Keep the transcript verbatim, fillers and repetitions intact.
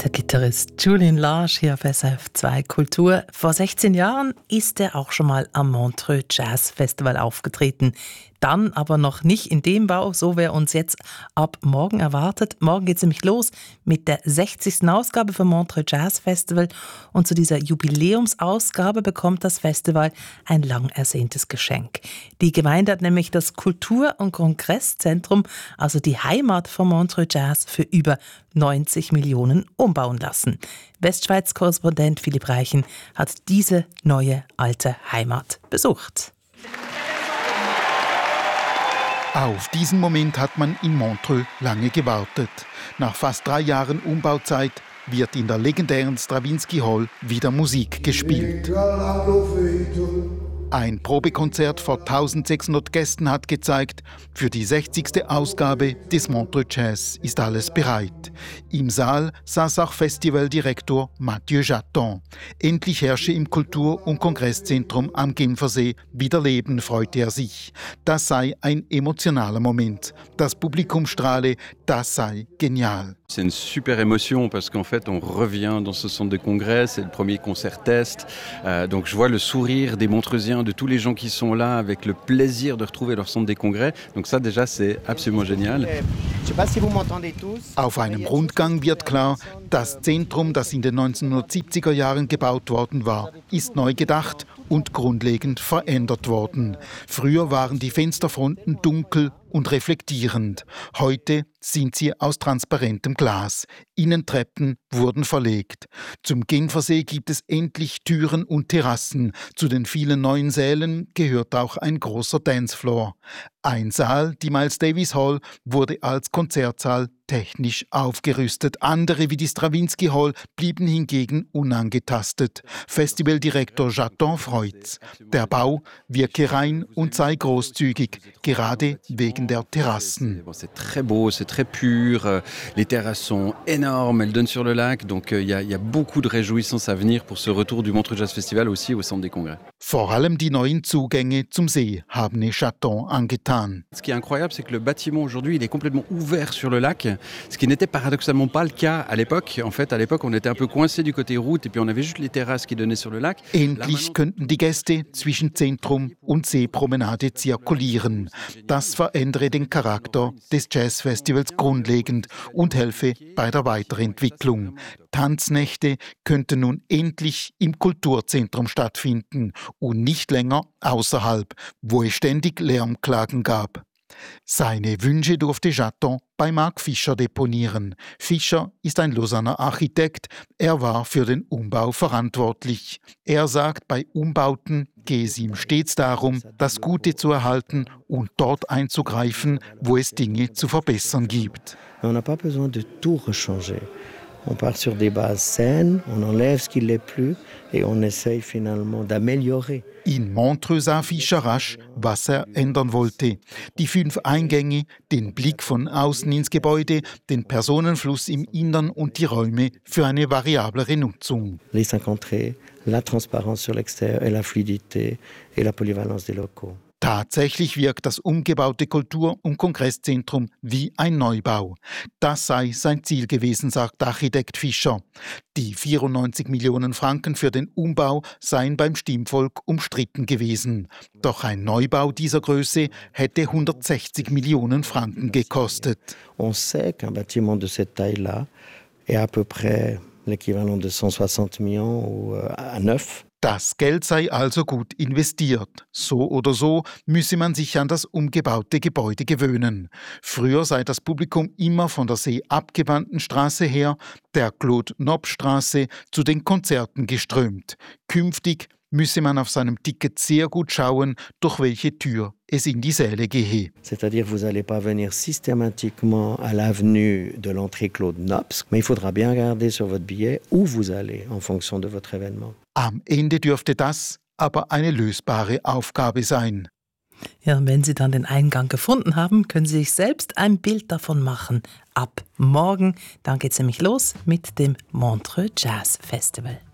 Der Gitarrist Julian Lage hier auf S R F zwei Kultur. Vor sechzehn Jahren ist er auch schon mal am Montreux Jazz Festival aufgetreten. Dann aber noch nicht in dem Bau, so wer uns jetzt ab morgen erwartet. Morgen geht es nämlich los mit der sechzigsten Ausgabe vom Montreux Jazz Festival. Und zu dieser Jubiläumsausgabe bekommt das Festival ein lang ersehntes Geschenk. Die Gemeinde hat nämlich das Kultur- und Kongresszentrum, also die Heimat vom Montreux Jazz, für über neunzig Millionen umbauen lassen. Westschweiz-Korrespondent Philipp Reichen hat diese neue alte Heimat besucht. Auf diesen Moment hat man in Montreux lange gewartet. Nach fast drei Jahren Umbauzeit wird in der legendären Stravinsky Hall wieder Musik gespielt. Ein Probekonzert vor eintausendsechshundert Gästen hat gezeigt, für die sechzigste Ausgabe des Montreux Jazz ist alles bereit. Im Saal saß auch Festivaldirektor Mathieu Jaton. Endlich herrsche im Kultur- und Kongresszentrum am Genfersee wieder Leben, freute er sich. Das sei ein emotionaler Moment. Das Publikum strahle, das sei genial. C'est une super émotion parce qu'en fait on revient dans ce centre de congrès, c'est le premier concert test. Euh, donc je vois le sourire des Montreusiens, de tous les gens qui sont là avec le plaisir de retrouver leur centre des congrès. Donc ça déjà c'est absolument génial. Auf einem Rundgang wird klar, das Zentrum, das in den neunzehnhundertsiebziger Jahren gebaut worden war, ist neu gedacht und grundlegend verändert worden. Früher waren die Fensterfronten dunkel und reflektierend. Heute sind sie aus transparentem Glas. Innentreppen wurden verlegt. Zum Genfersee gibt es endlich Türen und Terrassen. Zu den vielen neuen Sälen gehört auch ein großer Dancefloor. Ein Saal, die Miles Davis Hall, wurde als Konzertsaal technisch aufgerüstet. Andere wie die Stravinsky Hall blieben hingegen unangetastet. Festivaldirektor Jaton freut's. Der Bau wirke rein und sei großzügig, gerade wegen der Terrassen. C'est très beau, c'est très pur. Les terrasses sont énormes, elles donnent sur le lac. Donc il y a, y a beaucoup de réjouissance à venir pour ce retour du Montreux Jazz Festival aussi au centre des congrès. Vor allem die neuen Zugänge zum See haben Jaton angetan. Ce qui est incroyable, c'est que le bâtiment aujourd'hui, il est complètement ouvert sur le lac, ce qui n'était paradoxalement pas le cas à l'époque. En fait, à l'époque, on était un peu coincé du côté route et puis on avait juste les terrasses qui donnaient sur le lac. Endlich könnten die Gäste zwischen Zentrum und Seepromenade zirkulieren. Das verändere den Charakter des Jazzfestivals grundlegend und helfe bei der Weiterentwicklung. Tanznächte könnten nun endlich im Kulturzentrum stattfinden und nicht länger außerhalb, wo es ständig Lärmklagen gab. Seine Wünsche durfte Jaton bei Marc Fischer deponieren. Fischer ist ein Lausanner Architekt, er war für den Umbau verantwortlich. Er sagt, bei Umbauten gehe es ihm stets darum, das Gute zu erhalten und dort einzugreifen, wo es Dinge zu verbessern gibt. On n'a pas besoin de tout rechanger. On part sur des bases saines, on enlève ce qui l'est plus et on essaye finalement d'améliorer. In Montreux sah Fischer rasch, was er ändern wollte. Die fünf Eingänge, den Blick von außen ins Gebäude, den Personenfluss im Innern und die Räume für eine variablere Nutzung. Les cinq entrées, la transparence sur l'extérieur et la fluidité et la polyvalence des locaux. Tatsächlich wirkt das umgebaute Kultur- und Kongresszentrum wie ein Neubau. Das sei sein Ziel gewesen, sagt Architekt Fischer. Die vierundneunzig Millionen Franken für den Umbau seien beim Stimmvolk umstritten gewesen. Doch ein Neubau dieser Größe hätte hundertsechzig Millionen Franken gekostet. On sait qu'un bâtiment de cette taille-là est à peu près l'équivalent de cent soixante millions ou à neuf. Das Geld sei also gut investiert. So oder so müsse man sich an das umgebaute Gebäude gewöhnen. Früher sei das Publikum immer von der See abgewandten Straße her, der Claude-Nob-Straße, zu den Konzerten geströmt. Künftig müsse man auf seinem Ticket sehr gut schauen, durch welche Tür es in die Säle gehe. C'est-à-dire vous n'allez pas venir systématiquement à l'avenue de l'entrée Claude Nobs, mais il faudra bien regarder sur votre billet où vous allez en fonction de votre événement. Am Ende dürfte das aber eine lösbare Aufgabe sein. Ja, und wenn Sie dann den Eingang gefunden haben, können Sie sich selbst ein Bild davon machen. Ab morgen, dann geht es nämlich los mit dem Montreux Jazz Festival.